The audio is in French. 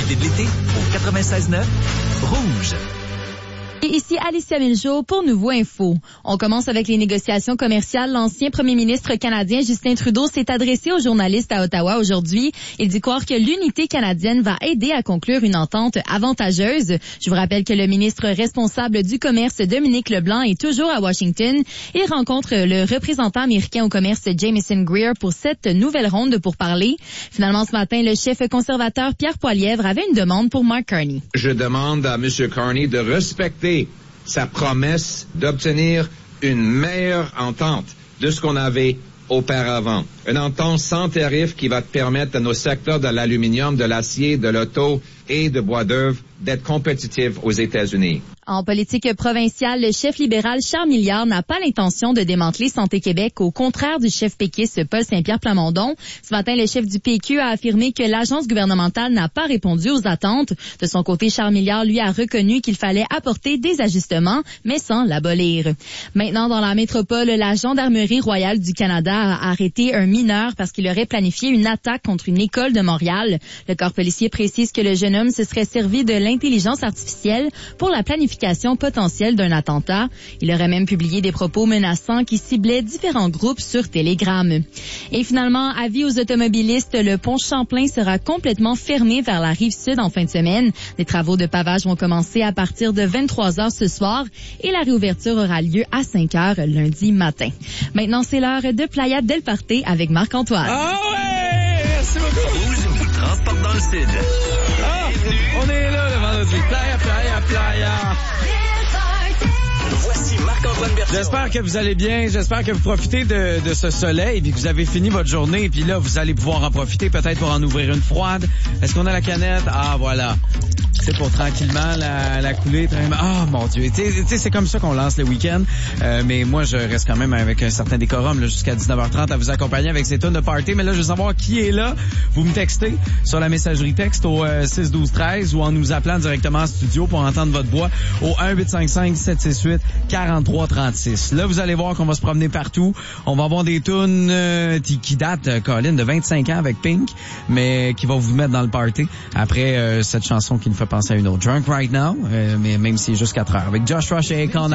profiter de l'été au 96.9 Rouge. Et ici Alicia Miljo pour Nouveau Info. On commence avec les négociations commerciales. L'ancien premier ministre canadien Justin Trudeau s'est adressé aux journalistes à Ottawa aujourd'hui. Il dit croire que l'unité canadienne va aider à conclure une entente avantageuse. Je vous rappelle que le ministre responsable du commerce, Dominique Leblanc, est toujours à Washington. Il rencontre le représentant américain au commerce, Jameson Greer, pour cette nouvelle ronde de pourparlers. Finalement, ce matin, le chef conservateur Pierre Poilievre avait une demande pour Mark Carney. Je demande à M. Carney de respecter sa promesse d'obtenir une meilleure entente de ce qu'on avait auparavant. Une entente sans tarif qui va permettre à nos secteurs de l'aluminium, de l'acier, de l'auto et de bois d'œuvre d'être compétitifs aux États-Unis. En politique provinciale, le chef libéral Charles Milliard n'a pas l'intention de démanteler Santé Québec, au contraire du chef péquiste Paul Saint-Pierre Plamondon. Ce matin, le chef du PQ a affirmé que l'agence gouvernementale n'a pas répondu aux attentes. De son côté, Charles Milliard, lui, a reconnu qu'il fallait apporter des ajustements, mais sans l'abolir. Maintenant, dans la métropole, la Gendarmerie royale du Canada a arrêté un mineur parce qu'il aurait planifié une attaque contre une école de Montréal. Le corps policier précise que le jeune homme se serait servi de l'intelligence artificielle pour la planification potentielle d'un attentat. Il aurait même publié des propos menaçants qui ciblaient différents groupes sur Telegram. Et finalement, avis aux automobilistes, le pont Champlain sera complètement fermé vers la rive sud en fin de semaine. Les travaux de pavage vont commencer à partir de 23h ce soir et la réouverture aura lieu à 5h lundi matin. Maintenant, c'est l'heure de Playa del Parte avec Marc-Antoine. Ah ouais! Merci beaucoup! Rouge vous transporte dans le sud. Ah! On est là le vendredi. Playa, playa, playa. Voici Marc-Antoine Berthiaume. J'espère que vous allez bien. J'espère que vous profitez de ce soleil puis que vous avez fini votre journée. Et puis là, vous allez pouvoir en profiter peut-être pour en ouvrir une froide. Est-ce qu'on a la canette? Ah, voilà. C'est pour tranquillement la couler. Ah, mon Dieu. Tu sais, c'est comme ça qu'on lance le week-end. Mais moi, je reste quand même avec un certain décorum là, jusqu'à 19h30 à vous accompagner avec ces tunes de party. Mais là, je veux savoir qui est là. Vous me textez sur la messagerie texte au 6-12-13 ou en nous appelant directement en studio pour entendre votre voix au 1-855-768-4336. Là, vous allez voir qu'on va se promener partout. On va avoir des tunes qui datent, Colin, de 25 ans avec Pink, mais qui vont vous mettre dans le party après cette chanson qui nous fait penser à une autre. Drunk Right Now, mais même si c'est juste 4 heures. Avec Josh Rush et Akon